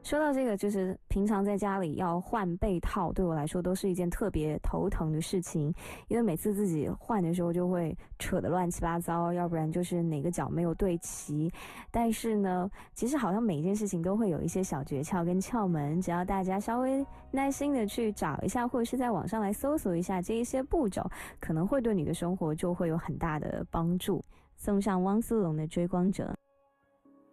说到这个，就是平常在家里要换被套，对我来说都是一件特别头疼的事情，因为每次自己换的时候就会扯得乱七八糟，要不然就是哪个角没有对齐。但是呢，其实好像每一件事情都会有一些小诀窍跟窍门，只要大家稍微耐心的去找一下，或者是在网上来搜索一下这一些步骤，可能会对你的生活就会有很大的帮助。送上汪苏泷的《追光者》。